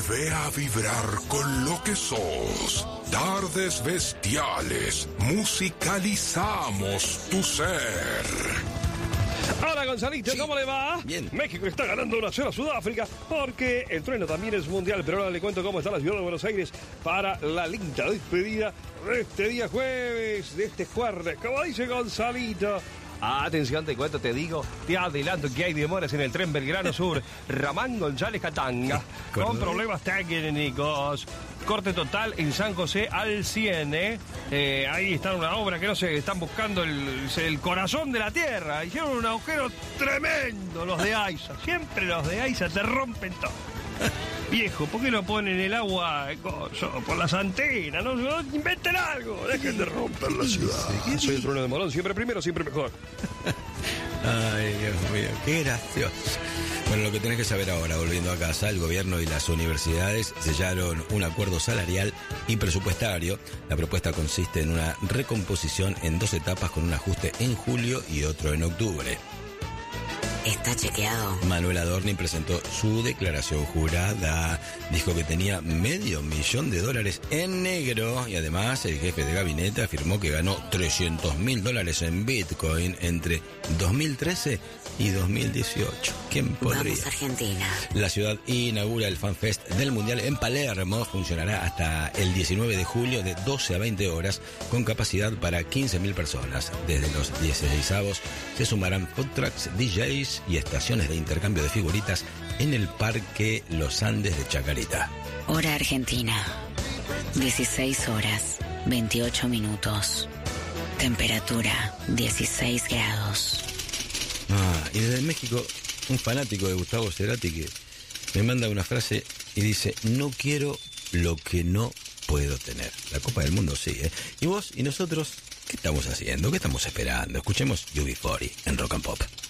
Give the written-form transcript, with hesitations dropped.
Vuelve a vibrar con lo que sos. Tardes Bestiales. Musicalizamos tu ser. Hola Gonzalito, ¿cómo le va? Bien. México está ganando 1-0 a Sudáfrica porque el trueno también es mundial, pero ahora le cuento cómo está la ciudad de Buenos Aires para la linda despedida de este día jueves, de este jueves. Como dice Gonzalito. Atención, te cuento, te digo, te adelanto que hay demoras en el tren Belgrano Sur, Ramán González Catanga, con problemas técnicos. Corte total en San José al 100, ahí está una obra que no sé, están buscando el corazón de la tierra. Hicieron un agujero tremendo los de AISA. Siempre los de AISA te rompen todo. Viejo, ¿por qué no ponen el agua por las antenas? No inventen algo, dejen de romper la ciudad. Soy el trueno de Morón, siempre primero, siempre mejor. Ay, Dios mío, qué gracioso. Bueno, lo que tenés que saber ahora, volviendo a casa, el gobierno y las universidades sellaron un acuerdo salarial y presupuestario. La propuesta consiste en una recomposición en 2 etapas con un ajuste en julio y otro en octubre. Está chequeado. Manuel Adorni presentó su declaración jurada. Dijo que tenía $500,000 en negro y además el jefe de gabinete afirmó que ganó $300,000 en Bitcoin entre 2013 y 2018. ¿Quién podría? Vamos, Argentina. La ciudad inaugura el FanFest del Mundial en Palermo. Funcionará hasta el 19 de julio de 12 a 20 horas con capacidad para 15.000 personas. Desde los 16avos se sumarán food trucks, DJs y estaciones de intercambio de figuritas en el Parque Los Andes de Chacarita. Hora Argentina. 16 horas, 28 minutos. Temperatura, 16 grados. Y desde México, un fanático de Gustavo Cerati que me manda una frase y dice: no quiero lo que no puedo tener. La Copa del Mundo sigue. ¿Y vos y nosotros qué estamos haciendo? ¿Qué estamos esperando? Escuchemos UB40 en Rock and Pop.